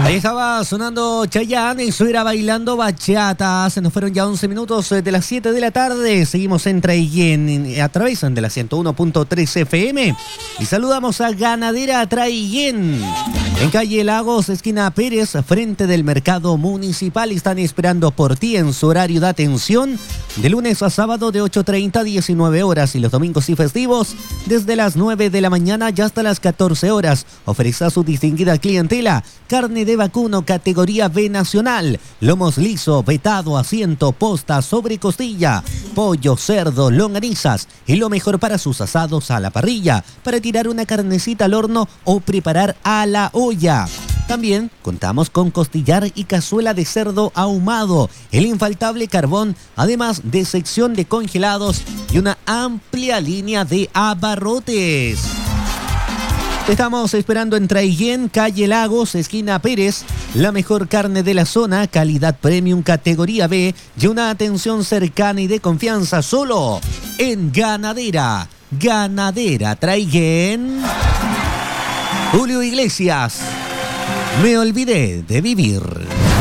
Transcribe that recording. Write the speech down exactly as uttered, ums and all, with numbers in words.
Ahí estaba sonando Chayanne, eso era Bailando Bachata. Se nos fueron ya once minutos de las siete de la tarde. Seguimos en Traiguén a través de la ciento uno punto tres F M. Y saludamos a Ganadera Traiguén. En calle Lagos, esquina Pérez, frente del mercado municipal. Están esperando por ti en su horario de atención. De lunes a sábado de ocho treinta a diecinueve horas. Y los domingos y festivos desde las nueve de la mañana y hasta las catorce horas. Ofrece a su distinguida clientela carne de vacuno categoría B nacional, lomos liso, vetado, asiento, posta, sobre costilla, pollo, cerdo, longanizas y lo mejor para sus asados a la parrilla, para tirar una carnecita al horno o preparar a la olla. También contamos con costillar y cazuela de cerdo ahumado, el infaltable carbón, además de sección de congelados y una amplia línea de abarrotes. Te estamos esperando en Traiguén, calle Lagos, esquina Pérez. La mejor carne de la zona, calidad premium categoría B y una atención cercana y de confianza solo en Ganadera. Ganadera Traiguén. Julio Iglesias. Me olvidé de vivir.